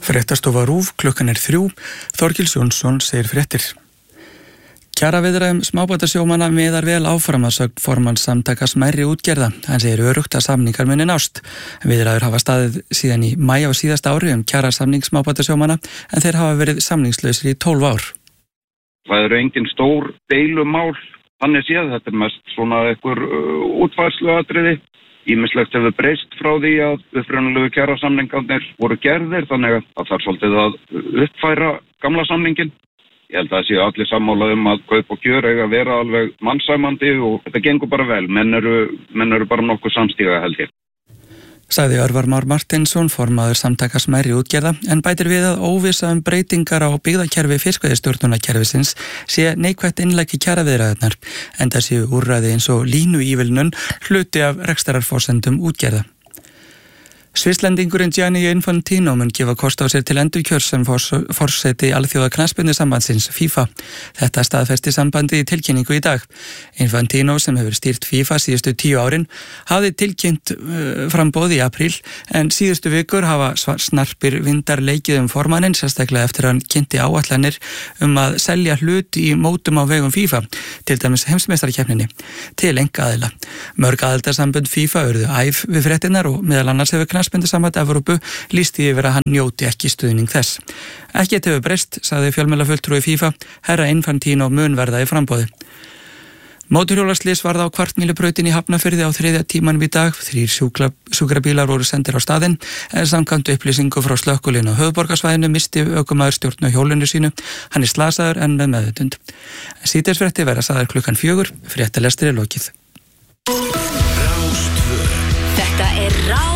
Fréttastofa RÚV, klukkan 3, Þorgils Jónsson segir fréttir. Kjaraviðræðum smábátasjómanna miðar vel áfram að sögn formanns samtaka smærri útgerða. Hann segir öruggt að samningar muni nást. Viðræður hafa staðið síðan í maí á síðasta ári kjarasamning smábátasjómanna en þeir hafa verið samningslausir í 12 ár. Það eru engin stór deilumál, þannig séð þetta mest svona einhver útfærsluatriði. Ýmislegt hefur breyst frá því að upprunalegu kjarasamningarnir voru gerðir, þannig að það er svolítið að uppfæra gamla samningin. Ég held að það séu allir sammála að kaup og kjör eiga að vera alveg mannsæmandi og þetta gengur bara vel, menn eru bara nokkuð samstíga held ég. Sagði Örvar Már Martinsson, formaður samtaka smærri útgerða, en bætir við að óvissa breytingar á byggðakerfi fiskveiðistjórnunarkerfisins sé neikvætt innlegg í kjaraviðræðurnar, enda séu úrræði eins og línuívilnun hluti af rekstrarforsendum útgerða. Svisslendingurinn Gianni Infantino mun gefa kost á sér til endurkjörs sem forseti alþjóða knattspyrnusambandsins FIFA. Þetta staðfesti sambandi í tilkynningu í dag. Infantino, sem hefur stýrt FIFA síðustu 10 árin, hafði tilkynnt framboð í apríl, en síðustu vikur hafa snarpir vindar leikið formanninn, sérstaklega eftir að hann kynnti áætlanir að selja hlut í mótum á vegum FIFA, til dæmis heimsmeistarkeppninni, til einkaaðila. Mörg aðildarsambönd FIFA urðu æf við fréttinnar og meðal annars hefur knattspyrnusamband Evrópu lýsti yfir að hann njóti ekki stuðning þess. Ekkert hefur breyst, sagði fjölmiðlafulltrúi FIFA, herra Infantino mun verða í framboði. Mótorhjólaslys varð á Kvartmýlubrautinni í Hafnarfirði á 3. tímanum í dag. 3 sjúkrabílar voru sendir á staðinn, en samkvæmt upplýsingu frá slökkviliðinu á höfuðborgarsvæðinu misti ökumaður stjórn á hjólinu sínu. Hann er slasaður en með meðvitund. Síðdegisfréttir verða sagðar klukkan 4, fréttalestri er lokið. Þetta er